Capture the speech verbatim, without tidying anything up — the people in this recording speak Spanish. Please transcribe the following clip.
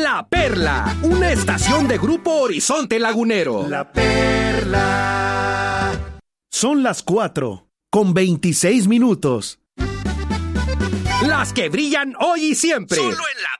La Perla, una estación de Grupo Horizonte Lagunero. La Perla. Son las cuatro, con veintiséis minutos. Las que brillan hoy y siempre. Solo en La